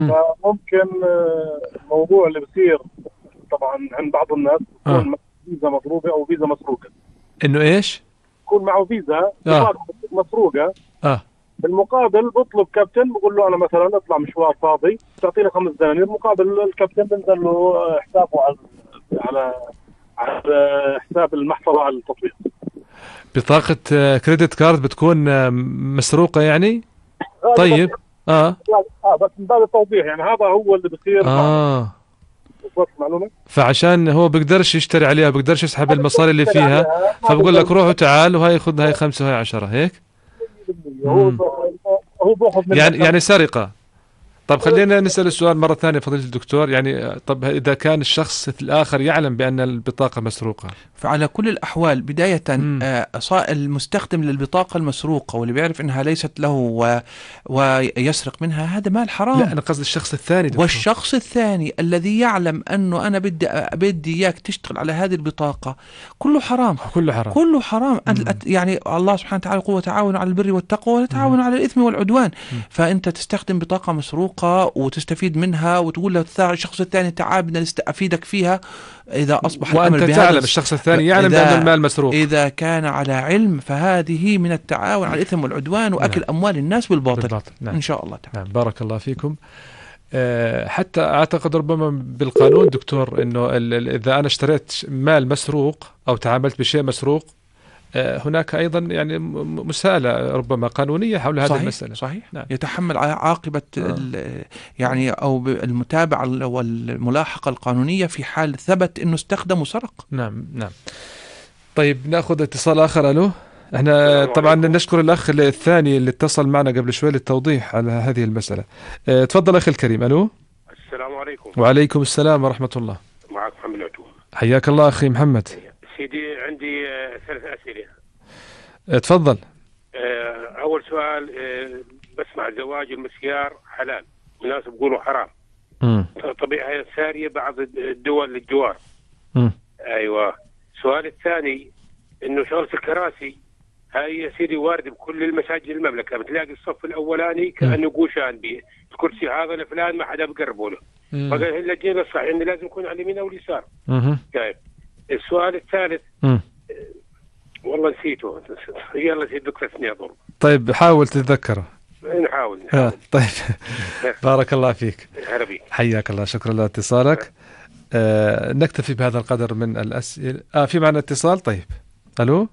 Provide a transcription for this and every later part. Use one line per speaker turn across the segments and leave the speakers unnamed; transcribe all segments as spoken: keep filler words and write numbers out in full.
مم.
فممكن آه، الموضوع اللي بصير طبعا عند بعض الناس
اه
بتكون فيزا مضروبة أو فيزا مسروقة.
انه ايش؟
يكون معه فيزا
اه
بطاقة مسروقة.
اه
بالمقابل بطلب كابتن، بقول له أنا مثلا أطلع مشوار فاضي تعطيني خمس دنانير، مقابل الكابتن بنزل له حسابه على على على حساب المحفظة على التطبيق.
بطاقة آه، كريدت كارد بتكون آه، مسروقة يعني.
غالبا.
طيب. اه
اه بس من باب التوضيح يعني هذا هو اللي بصير معنا.
اه
وصلت المعلومة؟
فعشان هو بيقدرش يشتري عليها، بيقدرش يسحب
ما بقدر
المصاري اللي
يشتري
فيها،
عليها، ما
فبقول
بقدر
لك روحوا
يشتري.
تعال وهي خذ هاي خمسة وهي عشرة هيك.
مية بالمية هو
امم
ب- هو بياخذ منك
يعني
خمس.
يعني سرقة. طب خلينا نسأل السؤال مرة ثانية فضيلة الدكتور، يعني آه، طب إذا كان الشخص الآخر يعلم بأن البطاقة مسروقة.
فعلى كل الأحوال بداية
امم
آه، صا- المستخدم للبطاقة المسروقة واللي بيعرف أنها ليست له و... ويسرق منها، هذا مال
لا
حرام.
أنا قصدي الشخص الثاني دكتور.
والشخص الثاني الذي يعلم أنه أنا بدي بدي إياك تشتغل على هذه البطاقة، كله حرام.
كله حرام.
كله حرام. أنت-
امم
أت- يعني الله سبحانه وتعالى يقول وتعاونوا على البر والتقوى ولا
امم
تعاونوا على الإثم والعدوان.
أمم.
فأنت تستخدم بطاقة مسروقة وتستفيد منها وتقول له الشخص الثاني تعال بدنا نست- أفيدك فيها. إذا أصبح الأمر
وأنت
بهذا
تعلم
الص-
الشخص الثاني يعلم بأن
إذا
المال مسروق.
إذا كان على علم فهذه من التعاون على الإثم والعدوان
نعم
وأكل أموال الناس بالباطل
بالضبط. نعم
إن شاء الله تعالى.
نعم بارك الله فيكم. آه، حتى أعتقد ربما بالقانون دكتور أنه ال- ال- إذا أنا اشتريت مال مسروق أو تعاملت بشيء مسروق، آه، هناك أيضا يعني م- م- مساءلة ربما قانونية حول هذه
صحيح
المسألة.
صحيح.
نعم.
يتحمل ع- عاقبة
آه.
ال- يعني أو ب- المتابعة والملاحقة القانونية في حال ثبت أنه استخدم وسرق.
نعم نعم. طيب ناخذ اتصال آخر. ألو. احنا
السلام
طبعا
عليكم.
نشكر الأخ الثاني اللي اتصل معنا قبل شوي للتوضيح على هذه المسألة. آه، تفضل أخي الكريم. ألو.
السلام عليكم.
وعليكم السلام ورحمة الله.
معك محمد العتوه.
حياك الله أخي محمد.
سيدي عندي آه، ثلاث أسئلة.
آه، تفضل.
آه، أول سؤال، آه، بسمع زواج المسيار حلال وناس بيقولوا حرام.
مم.
طبيعي هي سارية بعض الدول الجوار.
مم.
أيوة. السؤال الثاني إنه شغلة الكراسي هاي يا سيدي وارد بكل المساجد المملكة، بتلاقي الصف الأولاني كأنه قوشان به الكرسي هذا لفلان ما حدا بقربه له.
مم.
فقال هلا الجيل الصحيح إنه لازم يكون على اليمين أو اليسار.
مم.
طيب السؤال الثالث،
مم.
والله نسيته. يلا سيدي ذكرتني أضر.
طيب حاول تتذكره.
نحاول
آه.
نحاول.
طيب بارك الله فيك.
هلا بيك.
حياك الله، شكرا لاتصالك. آه نكتفي بهذا القدر من الأسئلة. آه في معنا اتصال. طيب. ألو.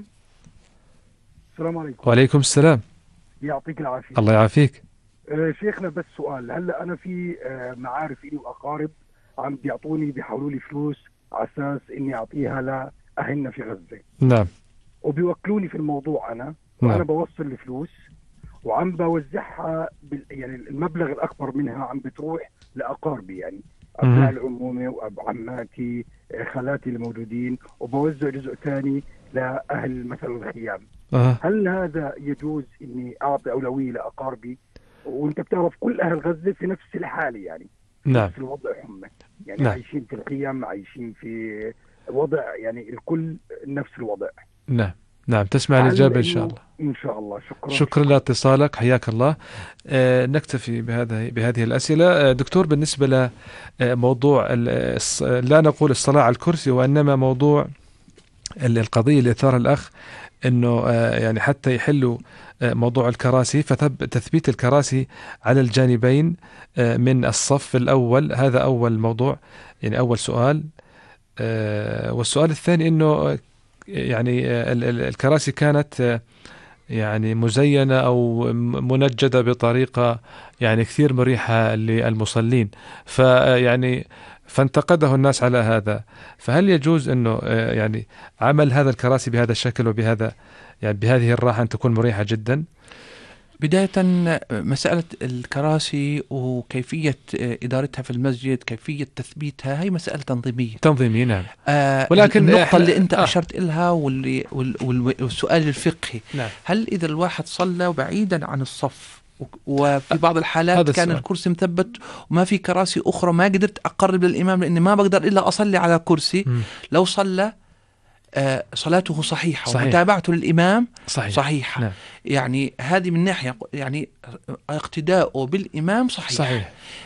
السلام عليكم.
وعليكم السلام.
يعطيك العافية.
الله يعافيك.
آه شيخنا بس سؤال، هلا أنا في آه معارف إلي وأقارب عم بيعطوني بيحولوا لي فلوس على أساس إني أعطيها لأهلنا في غزة،
نعم
وبيوكلوني في الموضوع أنا،
نعم.
وأنا بوصل الفلوس وعم بوزعها بال... يعني المبلغ الأكبر منها عم بتروح لأقاربي، يعني أبناء
مهم.
العمومة وعماتي آه خالاتي الموجودين، وبوزع جزء ثاني لأهل مثلا الخيام.
آه.
هل هذا يجوز اني اعطي اولويه لاقاربي؟ وانت بتعرف كل اهل غزه في نفس الحاله، يعني
نعم
نفس الوضع هم، يعني
نعم
عايشين في الخيام، عايشين في وضع، يعني الكل نفس الوضع.
نعم نعم. تسمع
هل
الإجابة إن شاء
انه
الله.
ان شاء الله. شكرا.
شكرا لاتصالك، حياك الله. آه نكتفي بهذا بهذه الأسئلة. آه دكتور، بالنسبة لموضوع ال- الص- لا نقول الصلاة على الكرسي، وإنما موضوع ال- القضية اللي أثارها الأخ، انه آه، يعني حتى يحلوا آه، موضوع الكراسي، فتثبيت الكراسي على الجانبين آه، من الصف الأول. هذا أول موضوع، يعني أول سؤال. آه، والسؤال الثاني انه آه، يعني آه، ال- ال- الكراسي كانت آه، يعني مزينة أو م- منجدة بطريقة يعني كثير مريحة للمصلين، فيعني فانتقده الناس على هذا. فهل يجوز أنه آه، يعني عمل هذا الكراسي بهذا الشكل وبهذا يعني بهذه الراحة أن تكون مريحة جدا؟
بداية مسألة الكراسي وكيفية إدارتها في المسجد، كيفية تثبيتها، هي مسألة تنظيمية
تنظيمي. نعم.
آه
ولكن
النقطة
إحنا-
اللي أنت
آه.
أشرت إلها واللي وال وال والسؤال الفقهي،
نعم.
هل إذا الواحد صلى بعيدا عن الصف وك- وفي بعض الحالات
هذا
كان
السؤال.
الكرسي مثبت وما في كراسي أخرى، ما قدرت أقرب للإمام لأني ما بقدر إلا أصلي على كرسي،
مم.
لو صلى آه، صلاته صحيحة،
صحيح.
ومتابعته للإمام
صحيح.
صحيحة.
نعم.
يعني هذه من ناحية، يعني اقتداؤه بالإمام صحيح.
صحيح.